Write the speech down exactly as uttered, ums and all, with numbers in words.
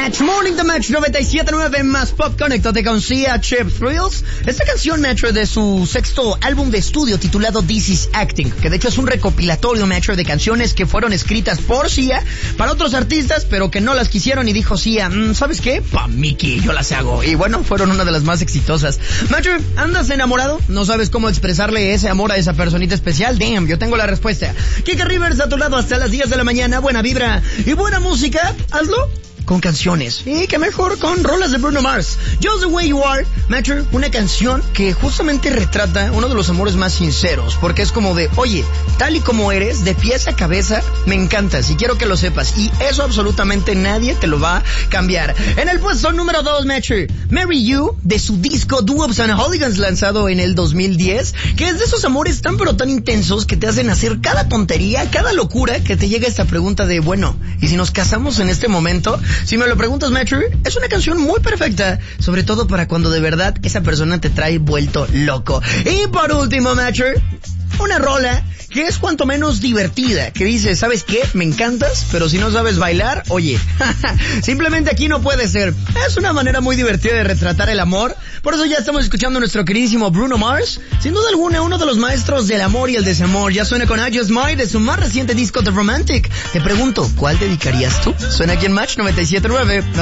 Match Morning de Match noventa y siete punto nueve más Pop. Conéctate con C H Thrills. Esta canción, Metro, de su sexto álbum de estudio titulado This Is Acting, que de hecho es un recopilatorio, Metro, de canciones que fueron escritas por Sia para otros artistas, pero que no las quisieron, y dijo Sia, mmm, ¿sabes qué? Pa' Mickey, yo las hago. Y bueno, fueron una de las más exitosas. Metro, ¿andas enamorado? ¿No sabes cómo expresarle ese amor a esa personita especial? Damn, yo tengo la respuesta. Kike Rivers a tu lado hasta las diez de la mañana. Buena vibra y buena música. Hazlo con canciones. Y qué mejor con rolas de Bruno Mars. Just the Way You Are, Matter, una canción que justamente retrata uno de los amores más sinceros, porque es como de, oye, tal y como eres, de pies a cabeza, me encantas y quiero que lo sepas, y eso absolutamente nadie te lo va a cambiar. En el puesto número dos, Matter, Marry You, de su disco Do-Ups and Hooligans, lanzado en el dos mil diez, que es de esos amores tan pero tan intensos que te hacen hacer cada tontería, cada locura, que te llega esta pregunta de, bueno, ¿y si nos casamos en este momento? Si me lo preguntas, Metro, es una canción muy perfecta, sobre todo para cuando de verdad esa persona te trae vuelto loco. Y por último, Metro, una rola que es cuanto menos divertida, que dice, ¿sabes qué? Me encantas, pero si no sabes bailar, oye, simplemente aquí no puede ser. Es una manera muy divertida de retratar el amor. Por eso ya estamos escuchando a nuestro queridísimo Bruno Mars, sin duda alguna uno de los maestros del amor y el desamor. Ya suena con I Just Might, de su más reciente disco The Romantic. Te pregunto, ¿cuál dedicarías tú? Suena aquí en Match noventa y siete punto nueve.